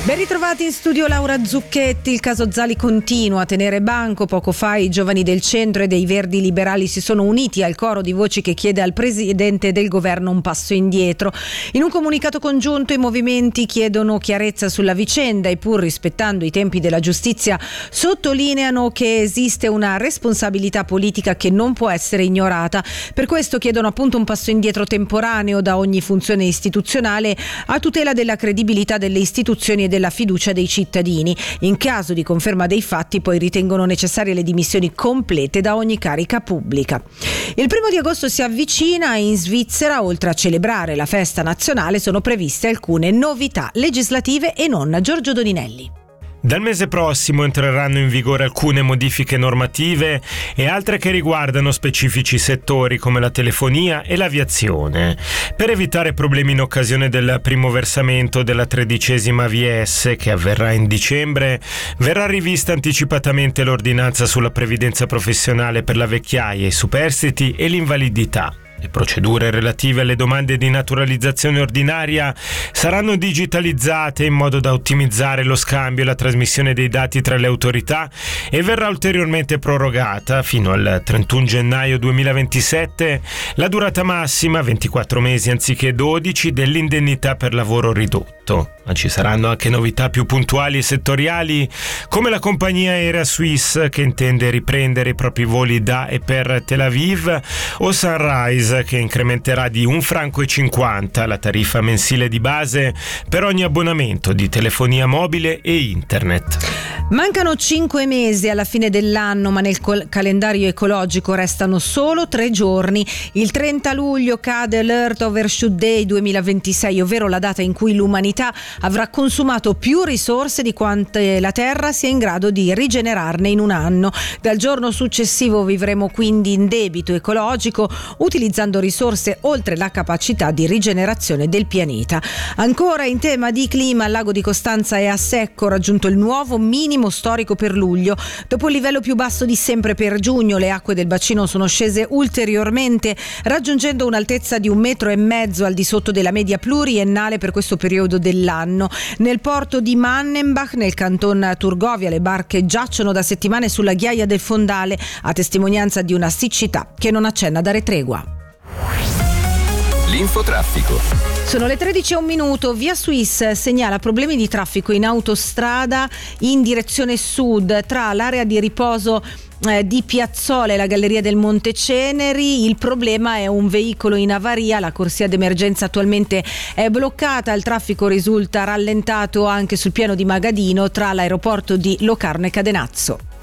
Ben ritrovati in studio Laura Zucchetti. Il caso Zali continua a tenere banco. Poco fa i giovani del centro e dei Verdi liberali si sono uniti al coro di voci che chiede al presidente del governo un passo indietro. In un comunicato congiunto i movimenti chiedono chiarezza sulla vicenda e, pur rispettando i tempi della giustizia, sottolineano che esiste una responsabilità politica che non può essere ignorata. Per questo chiedono appunto un passo indietro temporaneo da ogni funzione istituzionale a tutela della credibilità delle istituzioni e della fiducia dei cittadini. In caso di conferma dei fatti poi ritengono necessarie le dimissioni complete da ogni carica pubblica. Il 1 agosto si avvicina e in Svizzera, oltre a celebrare la festa nazionale, sono previste alcune novità legislative e non. Giorgio Doninelli. Dal mese prossimo entreranno in vigore alcune modifiche normative e altre che riguardano specifici settori come la telefonia e l'aviazione. Per evitare problemi in occasione del primo versamento della 13ª VS, che avverrà in dicembre, verrà rivista anticipatamente l'ordinanza sulla previdenza professionale per la vecchiaia, i superstiti e l'invalidità. Le procedure relative alle domande di naturalizzazione ordinaria saranno digitalizzate in modo da ottimizzare lo scambio e la trasmissione dei dati tra le autorità e verrà ulteriormente prorogata fino al 31 gennaio 2027 la durata massima, 24 mesi anziché 12, dell'indennità per lavoro ridotto. Ma ci saranno anche novità più puntuali e settoriali, come la compagnia aerea Swiss che intende riprendere i propri voli da e per Tel Aviv, o Sunrise che incrementerà di €1,50 la tariffa mensile di base per ogni abbonamento di telefonia mobile e internet. Mancano 5 mesi alla fine dell'anno, ma nel calendario ecologico restano solo 3 giorni. Il 30 luglio cade l'Earth Overshoot Day 2026, ovvero la data in cui l'umanità avrà consumato più risorse di quante la Terra sia in grado di rigenerarne in un anno. Dal giorno successivo vivremo quindi in debito ecologico, utilizzando risorse oltre la capacità di rigenerazione del pianeta. Ancora in tema di clima, il lago di Costanza è a secco, raggiunto il nuovo minimo storico per luglio. Dopo il livello più basso di sempre per giugno, le acque del bacino sono scese ulteriormente, raggiungendo un'altezza di 1,5 metri al di sotto della media pluriennale per questo periodo dell'anno. Nel porto di Mannenbach, nel canton Turgovia, le barche giacciono da settimane sulla ghiaia del fondale, a testimonianza di una siccità che non accenna a dare tregua. L'infotraffico. Sono le 13:01. Via Swiss segnala problemi di traffico in autostrada in direzione sud tra l'area di riposo di Piazzola e la galleria del Monteceneri. Il problema è un veicolo in avaria, la corsia d'emergenza attualmente è bloccata, il traffico risulta rallentato anche sul piano di Magadino tra l'aeroporto di Locarno e Cadenazzo.